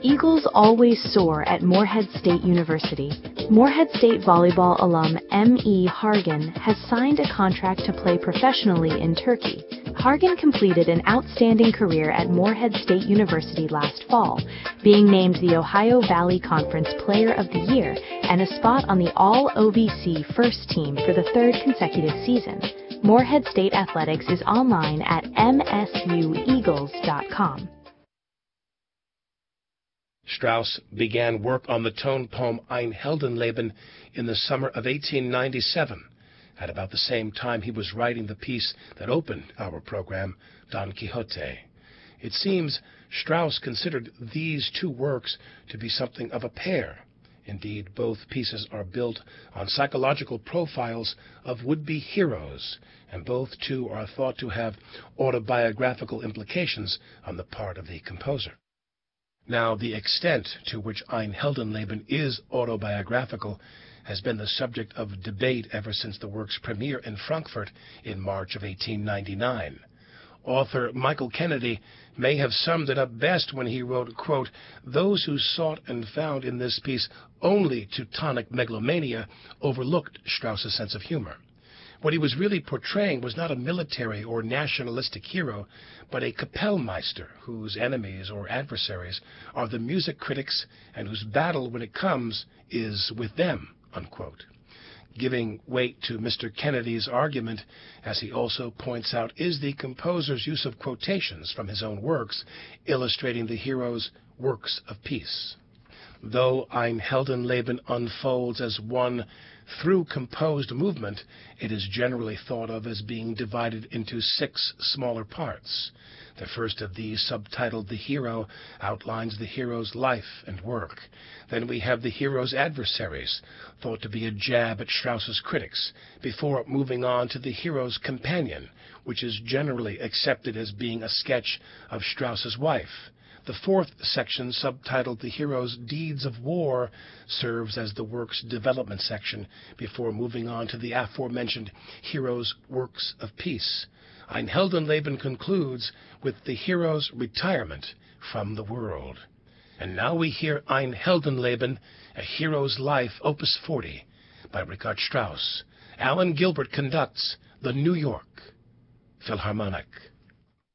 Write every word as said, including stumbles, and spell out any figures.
Eagles always soar at Morehead State University. Morehead State volleyball alum M E Hargan has signed a contract to play professionally in Turkey. Hargan completed an outstanding career at Morehead State University last fall, being named the Ohio Valley Conference Player of the Year and a spot on the All-O V C first team for the third consecutive season. Morehead State Athletics is online at m s u eagles dot com. Strauss began work on the tone poem Ein Heldenleben in the summer of eighteen ninety-seven, at about the same time he was writing the piece that opened our program, Don Quixote. It seems Strauss considered these two works to be something of a pair. Indeed, both pieces are built on psychological profiles of would-be heroes, and both, too, are thought to have autobiographical implications on the part of the composer. Now, the extent to which Ein Heldenleben is autobiographical has been the subject of debate ever since the work's premiere in Frankfurt in March of eighteen ninety-nine. Author Michael Kennedy may have summed it up best when he wrote, quote, "Those who sought and found in this piece only Teutonic megalomania overlooked Strauss's sense of humor. What he was really portraying was not a military or nationalistic hero, but a Kapellmeister whose enemies or adversaries are the music critics and whose battle, when it comes, is with them," unquote. Giving weight to Mister Kennedy's argument, as he also points out, is the composer's use of quotations from his own works, illustrating the hero's works of peace. Though Ein Heldenleben unfolds as one through composed movement, it is generally thought of as being divided into six smaller parts. The first of these, subtitled The Hero, outlines the hero's life and work. Then we have the hero's adversaries, thought to be a jab at Strauss's critics, before moving on to the hero's companion, which is generally accepted as being a sketch of Strauss's wife. The fourth section, subtitled The Hero's Deeds of War, serves as the work's development section before moving on to the aforementioned hero's works of peace. Ein Heldenleben concludes with the hero's retirement from the world. And now we hear Ein Heldenleben, A Hero's Life, Opus forty, by Richard Strauss. Alan Gilbert conducts the New York Philharmonic.